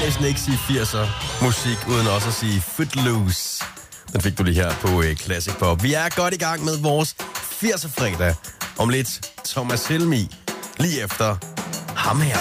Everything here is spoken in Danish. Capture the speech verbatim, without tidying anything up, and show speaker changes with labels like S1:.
S1: næsten ikke sige firser musik, uden også at sige Footloose. Den fik du lige her på uh, Classic Pop. Vi er godt i gang med vores firser fredag. Om lidt Thomas Helmi, lige efter ham her.